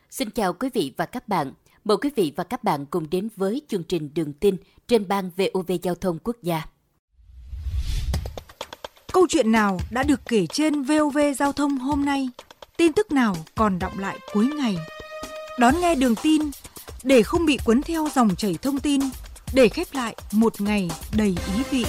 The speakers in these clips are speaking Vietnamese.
Xin chào quý vị và các bạn. Mời quý vị và các bạn cùng đến với chương trình Đường tin trên ban VOV Giao thông Quốc gia. Câu chuyện nào đã được kể trên VOV Giao thông hôm nay? Tin tức nào còn đọng lại cuối ngày? Đón nghe Đường tin để không bị cuốn theo dòng chảy thông tin, để khép lại một ngày đầy ý vị.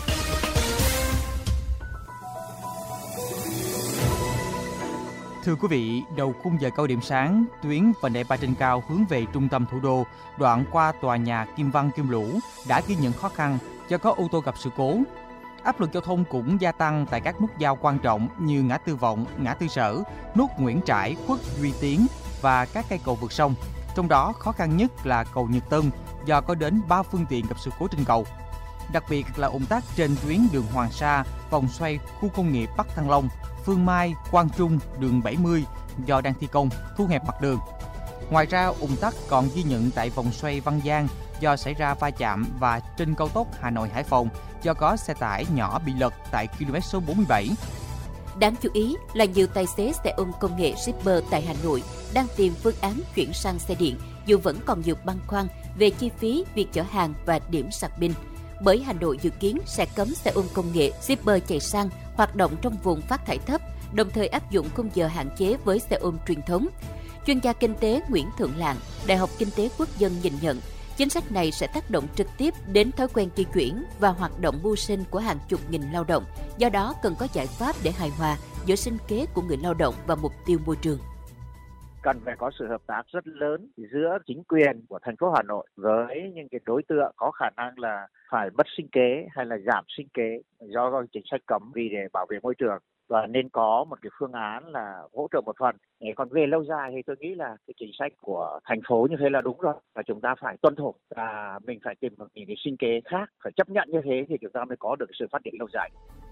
Thưa quý vị, đầu khung giờ cao điểm sáng, tuyến vành đai 3 trên cao hướng về trung tâm thủ đô, đoạn qua tòa nhà Kim Văn Kim Lũ đã ghi nhận khó khăn do có ô tô gặp sự cố. Áp lực giao thông cũng gia tăng tại các nút giao quan trọng như ngã tư Vọng, ngã tư Sở, nút Nguyễn Trãi, Khuất Duy Tiến và các cây cầu vượt sông. Trong đó khó khăn nhất là cầu Nhật Tân do có đến 3 phương tiện gặp sự cố trên cầu. Đặc biệt là ùn tắc trên tuyến đường Hoàng Sa, vòng xoay khu công nghiệp Bắc Thăng Long, Phương Mai, Quang Trung, đường 70 do đang thi công, thu hẹp mặt đường. Ngoài ra, ùn tắc còn ghi nhận tại vòng xoay Văn Giang do xảy ra va chạm và trên cao tốc Hà Nội - Hải Phòng do có xe tải nhỏ bị lật tại km số 47. Đáng chú ý là nhiều tài xế xe ôm công nghệ shipper tại Hà Nội đang tìm phương án chuyển sang xe điện dù vẫn còn nhiều băn khoăn về chi phí việc chở hàng và điểm sạc pin. Bởi Hà Nội dự kiến sẽ cấm xe ôm công nghệ shipper chạy xăng hoạt động trong vùng phát thải thấp, đồng thời áp dụng khung giờ hạn chế với xe ôm truyền thống. Chuyên gia kinh tế Nguyễn Thượng Lạng, Đại học Kinh tế Quốc dân nhìn nhận, chính sách này sẽ tác động trực tiếp đến thói quen di chuyển và hoạt động mưu sinh của hàng chục nghìn lao động. Do đó, cần có giải pháp để hài hòa giữa sinh kế của người lao động và mục tiêu môi trường. Cần phải có sự hợp tác rất lớn giữa chính quyền của thành phố Hà Nội với những cái đối tượng có khả năng là phải mất sinh kế hay là giảm sinh kế do chính sách cấm vì để bảo vệ môi trường. Và nên có một cái phương án là hỗ trợ một phần. Còn về lâu dài thì tôi nghĩ là cái chính sách của thành phố như thế là đúng rồi. Và chúng ta phải tuân thủ và mình phải tìm một những cái sinh kế khác. Phải chấp nhận như thế thì chúng ta mới có được sự phát triển lâu dài.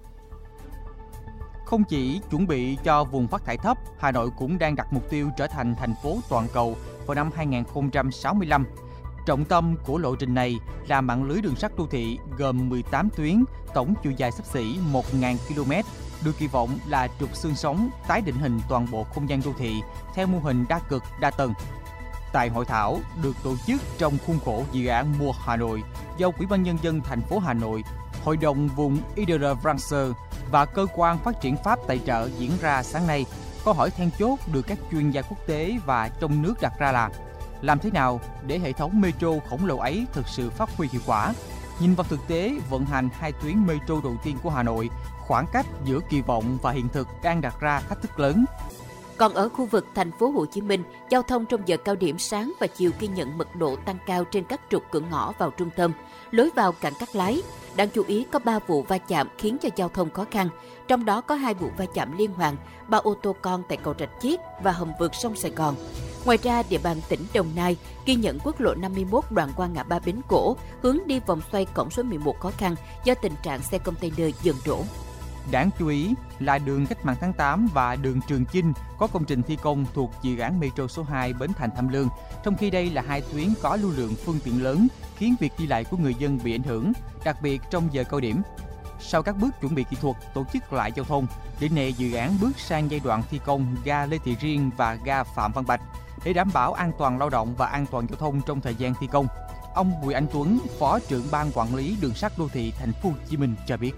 Không chỉ chuẩn bị cho vùng phát thải thấp, Hà Nội cũng đang đặt mục tiêu trở thành thành phố toàn cầu vào năm 2065. Trọng tâm của lộ trình này là mạng lưới đường sắt đô thị gồm 18 tuyến, tổng chiều dài xấp xỉ 1.000 km, được kỳ vọng là trục xương sống tái định hình toàn bộ không gian đô thị theo mô hình đa cực, đa tầng. Tại hội thảo được tổ chức trong khuôn khổ dự án Mua Hà Nội do Ủy ban Nhân dân thành phố Hà Nội, Hội đồng vùng Île-de-France và Cơ quan Phát triển Pháp tài trợ diễn ra sáng nay, câu hỏi then chốt được các chuyên gia quốc tế và trong nước đặt ra là làm thế nào để hệ thống metro khổng lồ ấy thực sự phát huy hiệu quả? Nhìn vào thực tế vận hành hai tuyến metro đầu tiên của Hà Nội, khoảng cách giữa kỳ vọng và hiện thực đang đặt ra thách thức lớn. Còn ở khu vực thành phố Hồ Chí Minh, giao thông trong giờ cao điểm sáng và chiều ghi nhận mật độ tăng cao trên các trục cửa ngõ vào trung tâm, lối vào cảng Cát Lái. Đáng chú ý có 3 vụ va chạm khiến cho giao thông khó khăn, trong đó có 2 vụ va chạm liên hoàn, 3 ô tô con tại cầu Rạch Chiếc và hầm vượt sông Sài Gòn. Ngoài ra, địa bàn tỉnh Đồng Nai ghi nhận quốc lộ 51 đoạn qua ngã ba Bến Cổ, hướng đi vòng xoay cổng số 11 khó khăn do tình trạng xe container dần đổ. Đáng chú ý là đường Cách mạng tháng 8 và đường Trường Chinh có công trình thi công thuộc dự án Metro số 2 Bến Thành Tham Lương, trong khi đây là hai tuyến có lưu lượng phương tiện lớn khiến việc đi lại của người dân bị ảnh hưởng, đặc biệt trong giờ cao điểm. Sau các bước chuẩn bị kỹ thuật, tổ chức lại giao thông, đến nay dự án bước sang giai đoạn thi công ga Lê Thị Riêng và ga Phạm Văn Bạch để đảm bảo an toàn lao động và an toàn giao thông trong thời gian thi công. Ông Bùi Anh Tuấn, Phó trưởng Ban Quản lý Đường sắt Đô thị Thành phố Hồ Chí Minh cho biết.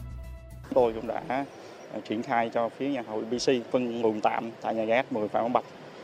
Tôi cũng đã triển khai cho phía nhà thầu EPC phân nguồn tạm tại nhà ga S10 Phạm Văn Bạch